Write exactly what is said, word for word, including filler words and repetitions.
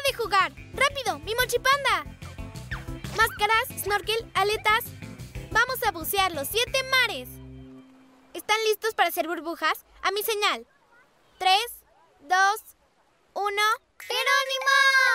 de jugar! ¡Rápido! ¡Mi mochipanda! Máscaras, snorkel, aletas. Vamos a bucear los siete mares. ¿Están listos para hacer burbujas? A mi señal. Tres, dos, uno. ¡Jerónimo!